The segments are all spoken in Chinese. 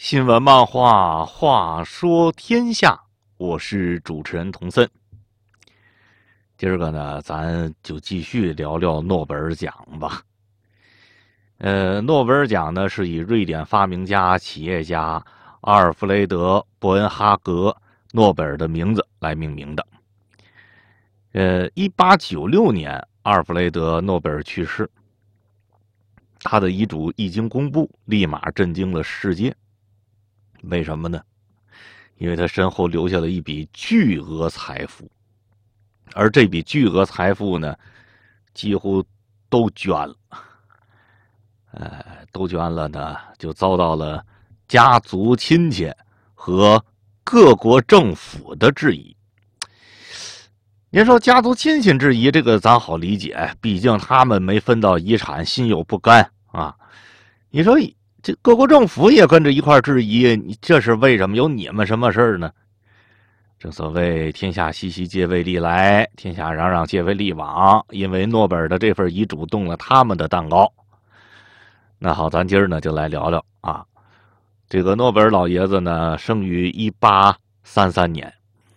新闻漫画，话说天下，我是主持人童森。今儿个呢，咱就继续聊聊诺贝尔奖吧。诺贝尔奖呢是以瑞典发明家、企业家阿尔弗雷德·伯恩哈格·诺贝尔的名字来命名的。1896年，阿尔弗雷德·诺贝尔去世，他的遗嘱一经公布，立马震惊了世界。为什么呢？因为他身后留下了一笔巨额财富，而这笔巨额财富呢，几乎都捐了。都捐了呢，就遭到了家族亲戚和各国政府的质疑。您说家族亲戚质疑，这个咱好理解，毕竟他们没分到遗产，心有不甘啊。你说这各国政府也跟着一块质疑，你这是为什么？有你们什么事呢？正所谓天下熙熙，皆为利来；天下攘攘，皆为利往。因为诺贝尔的这份遗嘱动了他们的蛋糕。那好，咱今儿呢就来聊聊啊，这个诺贝尔老爷子呢，生于1833年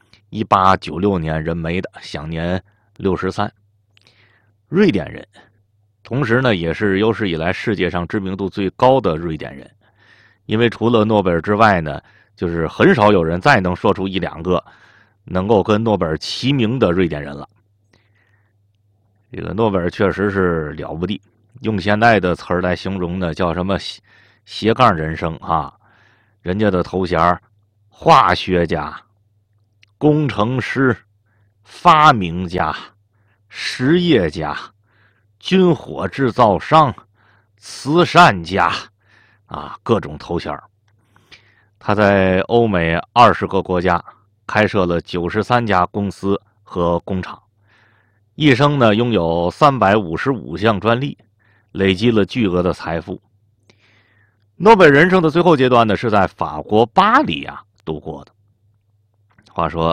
，1896年人没的，享年63，瑞典人。同时呢，也是有史以来世界上知名度最高的瑞典人，因为除了诺贝尔之外呢，就是很少有人再能说出一两个能够跟诺贝尔齐名的瑞典人了。这个诺贝尔确实是了不地，用现在的词儿来形容呢，叫什么斜杠人生啊？人家的头衔：化学家、工程师、发明家、实业家、军火制造商、慈善家啊，各种头衔。他在欧美20个国家开设了93家公司和工厂，一生呢拥有355项专利，累积了巨额的财富。诺贝尔人生的最后阶段呢，是在法国巴黎度过的。话说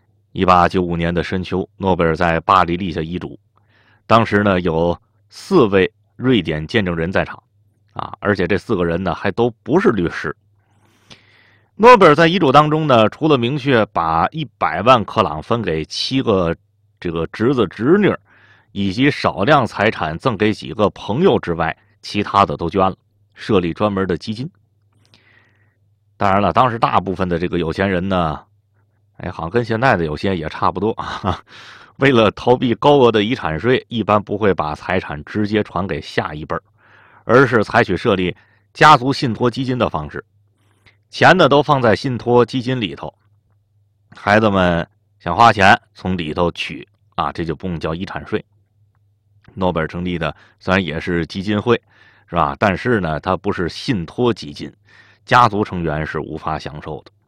1895年的深秋，诺贝尔在巴黎立下遗嘱，当时呢有4位瑞典见证人在场而且这4个人呢还都不是律师。诺贝尔在遗嘱当中呢，除了明确把100万克朗分给7个这个侄子侄女，以及少量财产赠给几个朋友之外，其他的都捐了，设立专门的基金。当然了，当时大部分的这个有钱人呢，好像跟现在的有些也差不多为了逃避高额的遗产税，一般不会把财产直接传给下一辈，而是采取设立家族信托基金的方式。钱呢都放在信托基金里头，孩子们想花钱从里头取这就不用交遗产税。诺贝尔成立的虽然也是基金会，是吧？但是呢，它不是信托基金，家族成员是无法享受的。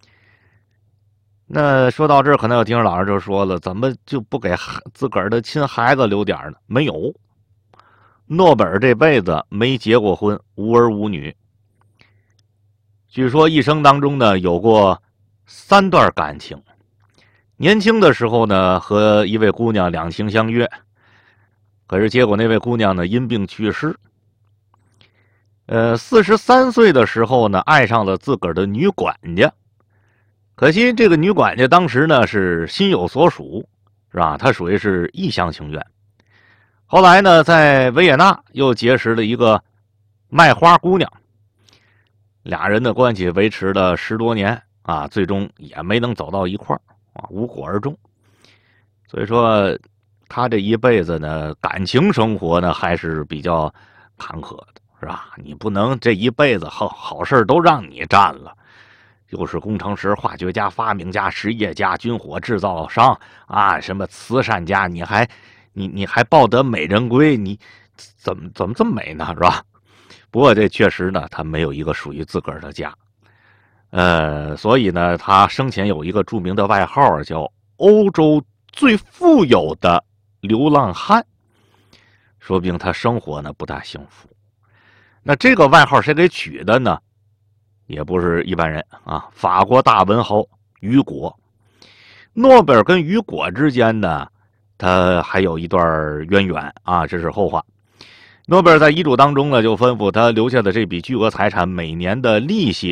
那说到这儿，可能有听众老师就说了，怎么就不给自个儿的亲孩子留点呢？没有，诺贝尔这辈子没结过婚，无儿无女。据说一生当中呢，有过3段感情。年轻的时候呢，和一位姑娘两情相悦，可是结果那位姑娘呢因病去世。43岁的时候呢，爱上了自个儿的女管家。可惜这个女管家当时呢是心有所属，是吧？她属于是一厢情愿。后来呢，在维也纳又结识了一个卖花姑娘，俩人的关系维持了10多年最终也没能走到一块儿无果而终。所以说他这一辈子呢，感情生活呢还是比较坎坷的，是吧？你不能这一辈子好事都让你占了，又是工程师、化学家、发明家、实业家、军火制造商什么慈善家，你还抱得美人归，你怎么这么美呢，是吧？不过这确实呢，他没有一个属于自个儿的家，所以呢，他生前有一个著名的外号叫欧洲最富有的流浪汉，说明他生活呢不大幸福。那这个外号谁给取的呢？也不是一般人法国大文豪雨果。诺贝尔跟雨果之间呢，他还有一段渊源这是后话。诺贝尔在遗嘱当中呢，就吩咐他留下的这笔巨额财产每年的利息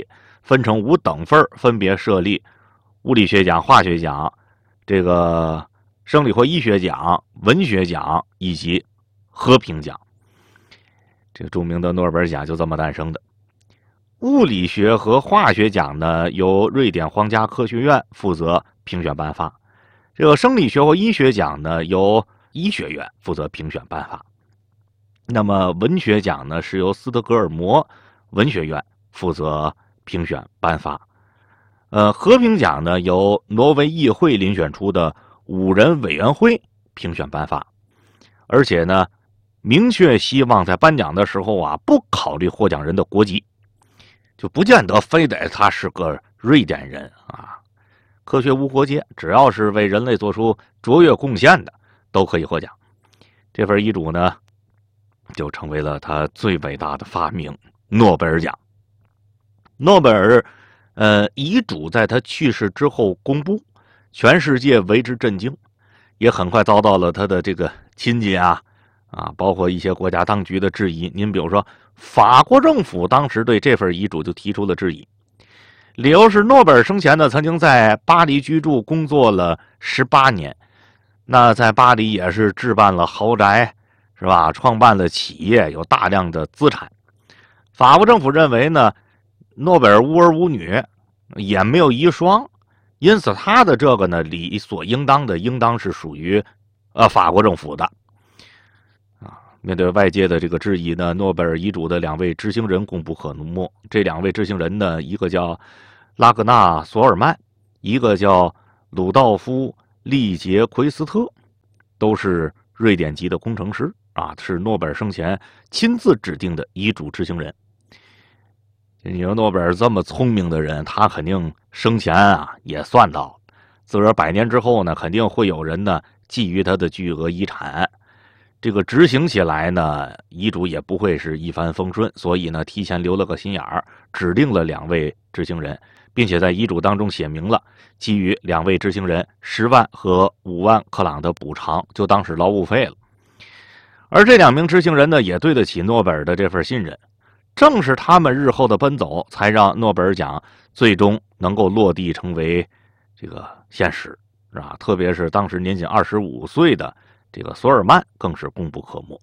分成5等份，分别设立物理学奖、化学奖、这个生理或医学奖、文学奖以及和平奖。这个著名的诺贝尔奖就这么诞生的。物理学和化学奖呢，由瑞典皇家科学院负责评选颁发。这个生理学或医学奖呢，由医学院负责评选颁发。那么文学奖呢，是由斯德哥尔摩文学院负责评选颁发。和平奖呢，由挪威议会遴选出的5人委员会评选颁发。而且呢，明确希望在颁奖的时候啊，不考虑获奖人的国籍，就不见得非得他是个瑞典人啊。科学无国界，只要是为人类做出卓越贡献的，都可以获奖。这份遗嘱呢，就成为了他最伟大的发明——诺贝尔奖。诺贝尔遗嘱在他去世之后公布，全世界为之震惊，也很快遭到了他的这个亲戚包括一些国家当局的质疑。您比如说，法国政府当时对这份遗嘱就提出了质疑，理由是诺贝尔生前呢曾经在巴黎居住工作了18年，那在巴黎也是置办了豪宅，是吧？创办了企业，有大量的资产。法国政府认为呢，诺贝尔无儿无女，也没有遗孀，因此他的这个呢理所应当的应当是属于法国政府的。面对外界的这个质疑呢，诺贝尔遗嘱的2位执行人功不可没。这2位执行人呢，一个叫拉格纳·索尔曼，一个叫鲁道夫·利杰奎斯特，都是瑞典籍的工程师是诺贝尔生前亲自指定的遗嘱执行人。你说诺贝尔这么聪明的人，他肯定生前也算到自个儿100年之后呢，肯定会有人呢觊觎他的巨额遗产。这个执行起来呢，遗嘱也不会是一帆风顺，所以呢，提前留了个心眼儿，指定了2位执行人，并且在遗嘱当中写明了，给予2位执行人10万和5万克朗的补偿，就当是劳务费了。而这2名执行人呢，也对得起诺贝尔的这份信任，正是他们日后的奔走，才让诺贝尔奖最终能够落地成为这个现实，是吧？特别是当时年仅25岁的这个索尔曼更是功不可没。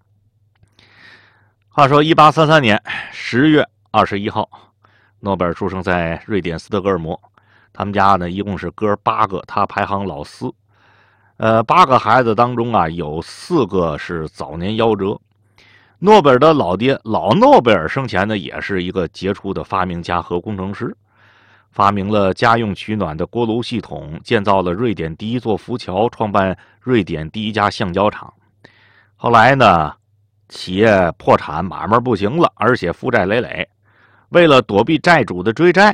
话说1833年10月21号，诺贝尔出生在瑞典斯德哥尔摩。他们家呢一共是哥8个，他排行老4。8个孩子当中有4个是早年夭折。诺贝尔的老爹老诺贝尔生前呢也是一个杰出的发明家和工程师，发明了家用取暖的锅炉系统，建造了瑞典第1座浮桥，创办瑞典第1家橡胶厂。后来呢，企业破产，买卖不行了，而且负债累累。为了躲避债主的追债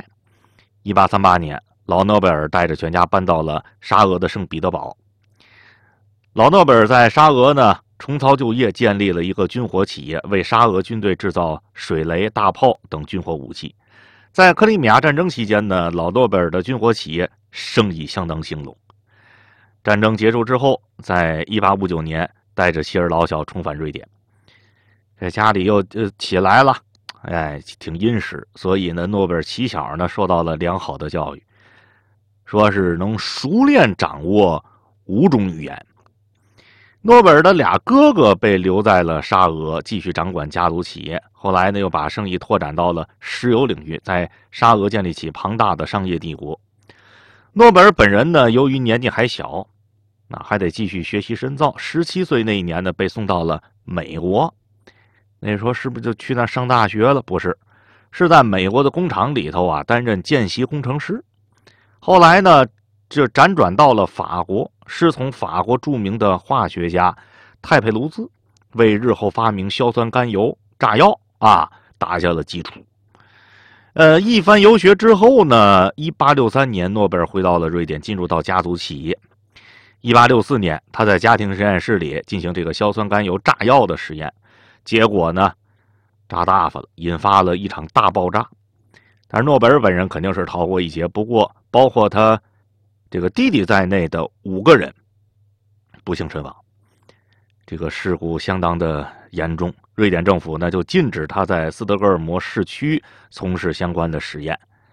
，1838年，老诺贝尔带着全家搬到了沙俄的圣彼得堡。老诺贝尔在沙俄呢重操旧业，建立了一个军火企业，为沙俄军队制造水雷、大炮等军火武器。在克里米亚战争期间呢，老诺贝尔的军火企业生意相当兴隆。战争结束之后，在1859年带着妻儿老小重返瑞典，这家里又起来了，挺殷实，所以呢，诺贝尔起小呢受到了良好的教育，说是能熟练掌握5种语言。诺贝尔的2哥哥被留在了沙俄，继续掌管家族企业。后来呢，又把生意拓展到了石油领域，在沙俄建立起庞大的商业帝国。诺贝尔本人呢，由于年纪还小，还得继续学习深造。17岁那一年呢，被送到了美国。那时候是不是就去那上大学了？不是，是在美国的工厂里头担任见习工程师。后来呢，就辗转到了法国，师从法国著名的化学家泰佩卢兹，为日后发明硝酸甘油炸药打下了基础。一番游学之后呢，1863年，诺贝尔回到了瑞典，进入到家族企业。1864年，他在家庭实验室里进行这个硝酸甘油炸药的实验，结果呢，炸大发了，引发了一场大爆炸。但是诺贝尔本人肯定是逃过一劫，不过包括他这个弟弟在内的5个人不幸身亡。这个事故相当的严重，瑞典政府呢就禁止他在斯德哥尔摩市区从事相关的实验。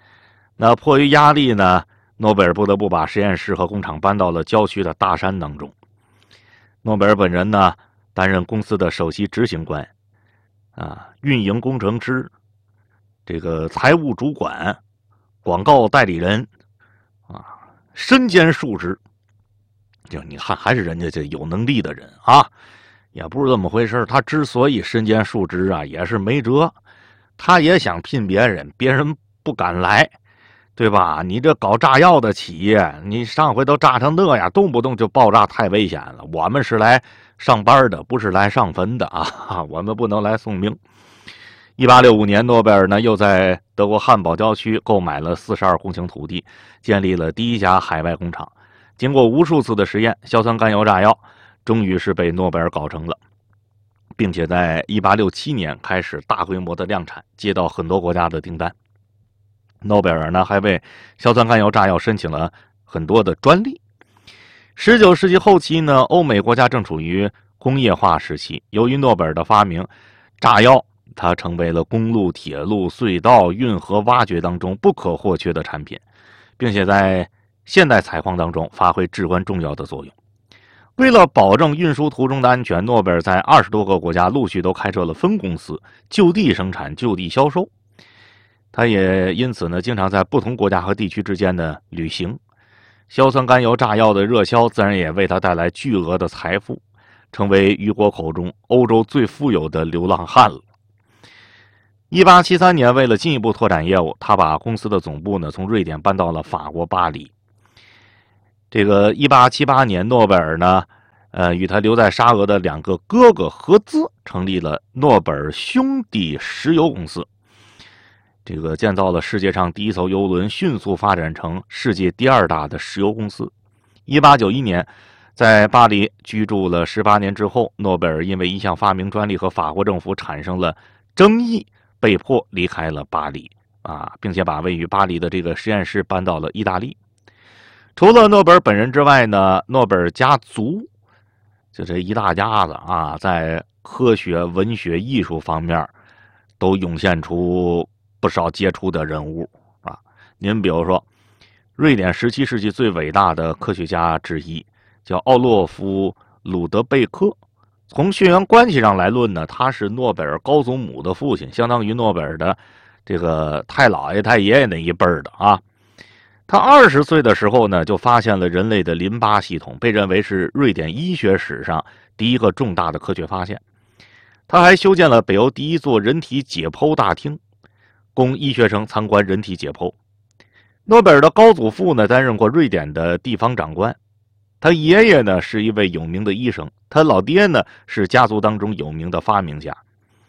那迫于压力呢，诺贝尔不得不把实验室和工厂搬到了郊区的大山当中。诺贝尔本人呢，担任公司的首席执行官，运营工程师，这个财务主管，广告代理人，身兼数职。就你看，还是人家这有能力的人啊，也不是这么回事。他之所以身兼数职啊，也是没辙，他也想聘别人，别人不敢来。对吧？你这搞炸药的企业，你上回都炸成那样，动不动就爆炸，太危险了。我们是来上班的，不是来上坟的啊！我们不能来送命。1865年，诺贝尔呢又在德国汉堡郊区购买了42公顷土地，建立了第一家海外工厂。经过无数次的实验，硝酸甘油炸药终于是被诺贝尔搞成了，并且在1867年开始大规模的量产，接到很多国家的订单。诺贝尔呢还为硝酸甘油炸药申请了很多的专利。19世纪后期呢，欧美国家正处于工业化时期，由于诺贝尔的发明，炸药它成为了公路、铁路、隧道、运河挖掘当中不可或缺的产品，并且在现代采矿当中发挥至关重要的作用。为了保证运输途中的安全，诺贝尔在20多个国家陆续都开设了分公司，就地生产、就地销售。他也因此呢，经常在不同国家和地区之间的旅行。硝酸甘油炸药的热销，自然也为他带来巨额的财富，成为雨果口中欧洲最富有的流浪汉了。1873年，为了进一步拓展业务，他把公司的总部呢从瑞典搬到了法国巴黎。这个1878年，诺贝尔呢，与他留在沙俄的2个哥哥合资成立了诺贝尔兄弟石油公司。这个建造了世界上第一艘邮轮，迅速发展成世界第2大的石油公司。1891年，在巴黎居住了18年之后，诺贝尔因为一项发明专利和法国政府产生了争议，被迫离开了巴黎并且把位于巴黎的这个实验室搬到了意大利。除了诺贝尔本人之外呢，诺贝尔家族就这一大家子在科学、文学、艺术方面都涌现出不少杰出的人物您比如说，瑞典17世纪最伟大的科学家之一叫奥洛夫·鲁德贝克。从血缘关系上来论呢，他是诺贝尔高祖母的父亲，相当于诺贝尔的这个太姥爷、太爷爷那一辈的他20岁的时候呢，就发现了人类的淋巴系统，被认为是瑞典医学史上第一个重大的科学发现。他还修建了北欧第一座人体解剖大厅，供医学生参观人体解剖。诺贝尔的高祖父呢，担任过瑞典的地方长官。他爷爷呢是一位有名的医生，他老爹呢是家族当中有名的发明家。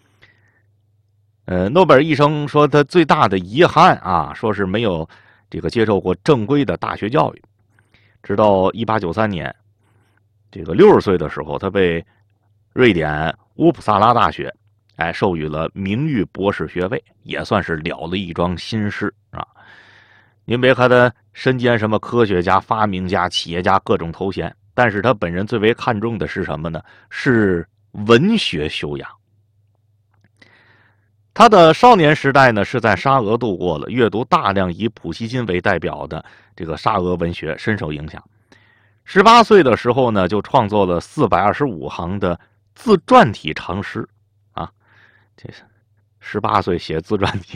诺贝尔一生说他最大的遗憾说是没有这个接受过正规的大学教育。直到1893年，这个60岁的时候，他被瑞典乌普萨拉大学授予了名誉博士学位，也算是了了一桩心事您别看他身兼什么科学家、发明家、企业家各种头衔，但是他本人最为看重的是什么呢？是文学修养。他的少年时代呢是在沙俄度过了，阅读大量以普希金为代表的这个沙俄文学，深受影响。18岁的时候呢，就创作了425行的自传体长诗这是18岁写自传体，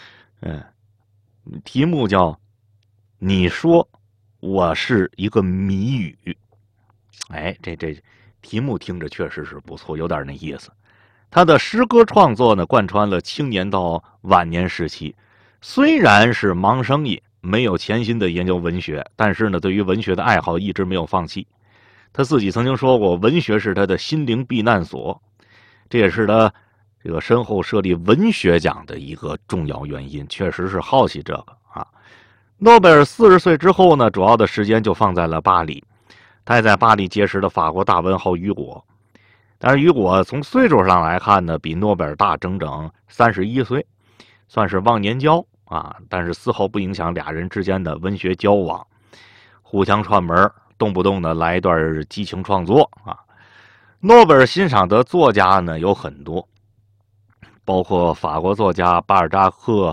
题目叫“你说我是一个谜语”。这题目听着确实是不错，有点那意思。他的诗歌创作呢，贯穿了青年到晚年时期。虽然是忙生意，没有潜心的研究文学，但是呢，对于文学的爱好一直没有放弃。他自己曾经说过，文学是他的心灵避难所，这也是他这个身后设立文学奖的一个重要原因，确实是好奇这个诺贝尔40岁之后呢，主要的时间就放在了巴黎。他也在巴黎结识了法国大文豪雨果，但是雨果从岁数上来看呢，比诺贝尔大整整31岁，算是忘年交但是丝毫不影响俩人之间的文学交往，互相串门，动不动呢来一段激情创作诺贝尔欣赏的作家呢有很多，包括法国作家巴尔扎克、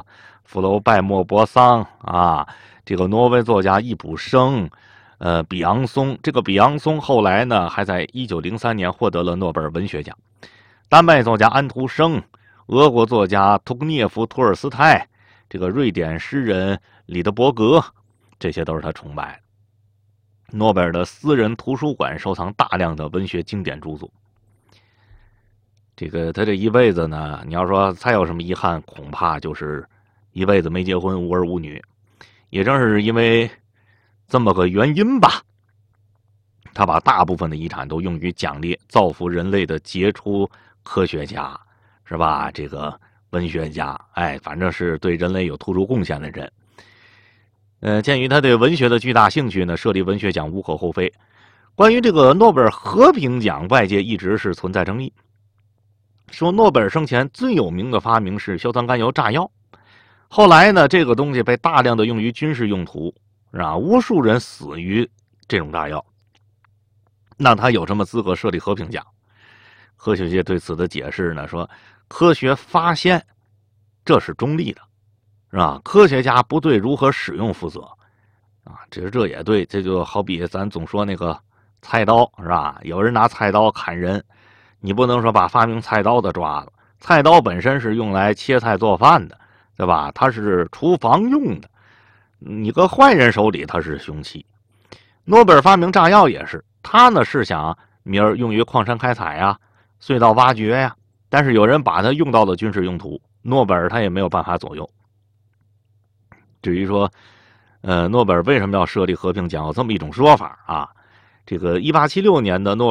福楼拜莫泊桑啊，这个挪威作家易卜生，比昂松。这个比昂松后来呢，还在1903年获得了诺贝尔文学奖。丹麦作家安徒生，俄国作家屠格涅夫、托尔斯泰，这个瑞典诗人里德伯格，这些都是他崇拜的。诺贝尔的私人图书馆收藏大量的文学经典著作。这个他这一辈子呢，你要说再有什么遗憾，恐怕就是一辈子没结婚，无儿无女。也正是因为这么个原因吧，他把大部分的遗产都用于奖励造福人类的杰出科学家，是吧？这个文学家，反正是对人类有突出贡献的人。鉴于他对文学的巨大兴趣呢，设立文学奖无可厚非。关于这个诺贝尔和平奖，外界一直是存在争议，说诺贝尔生前最有名的发明是硝酸甘油炸药，后来呢，这个东西被大量的用于军事用途，无数人死于这种炸药。那他有什么资格设立和平奖？科学界对此的解释呢，说科学发现这是中立的，是吧？科学家不对如何使用负责啊。其实这也对，这就好比咱总说那个菜刀，是吧？有人拿菜刀砍人，你不能说把发明菜刀的抓了。菜刀本身是用来切菜做饭的，对吧？它是厨房用的，你搁坏人手里它是凶器。诺贝尔发明炸药也是，他呢是想明儿用于矿山开采呀、隧道挖掘呀，但是有人把它用到了军事用途，诺贝尔他也没有办法左右。至于说，诺贝尔为什么要设立和平奖，有这么一种说法啊？这个1876年的诺